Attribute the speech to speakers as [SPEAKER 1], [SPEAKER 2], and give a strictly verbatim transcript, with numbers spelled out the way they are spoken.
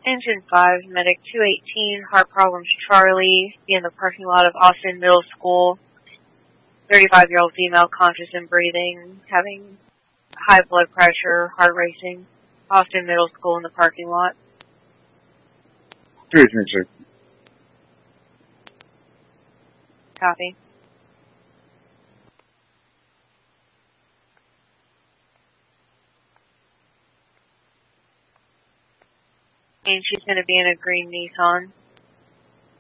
[SPEAKER 1] Engine five, Medic two eighteen, Heart Problems Charlie, be in the parking lot of Austin Middle School. thirty-five-year-old female, conscious and breathing, having high blood pressure, heart racing. Austin Middle School in the parking lot.
[SPEAKER 2] two eighteen, sir.
[SPEAKER 1] Copy. And she's going to be in a green Nissan.